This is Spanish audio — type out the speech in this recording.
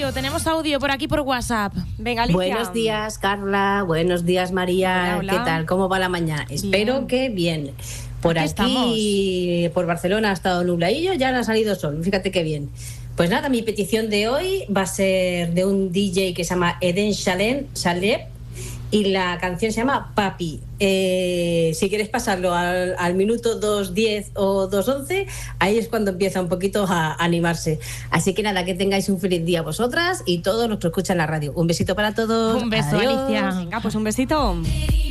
Rocío, tenemos audio por aquí por WhatsApp. Venga, Alicia. Buenos días, Carla. Buenos días, María. Hola, hola. ¿Qué tal? ¿Cómo va la mañana? Espero que bien. Por aquí, por Barcelona ha estado nubladillo, ya no ha salido sol. Fíjate qué bien. Pues nada, mi petición de hoy va a ser de un DJ que se llama Eden Shaleb y la canción se llama Papi. Si quieres pasarlo al minuto 2:10 o 2:11, ahí es cuando empieza un poquito a animarse. Así que nada, que tengáis un feliz día vosotras y todos los que escuchan la radio. Un besito para todos. Un beso, Adiós. Alicia. Venga, pues un besito.